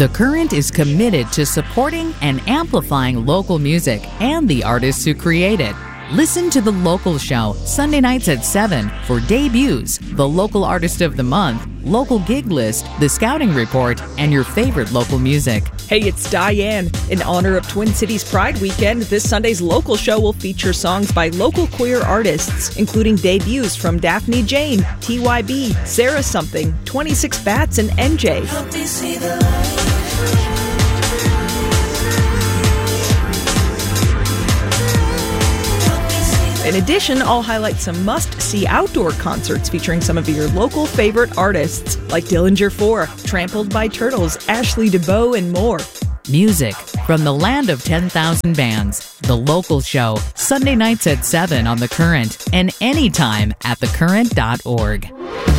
The Current is committed to supporting and amplifying local music and the artists who create it. Listen to The Local Show Sunday nights at 7 for debuts, the local artist of the month, local gig list, the scouting report, and your favorite local music. Hey, it's Diane. In honor of Twin Cities Pride Weekend, this Sunday's Local Show will feature songs by local queer artists, including debuts from Daphne Jane, TYB, Sarah Something, 26 Bats, and NJ. Help me see the light. In addition, I'll highlight some must-see outdoor concerts featuring some of your local favorite artists, like Dillinger 4, Trampled by Turtles, Ashley DeBow, and more. Music from the land of 10,000 bands. The Local Show, Sunday nights at 7 on The Current, and anytime at thecurrent.org.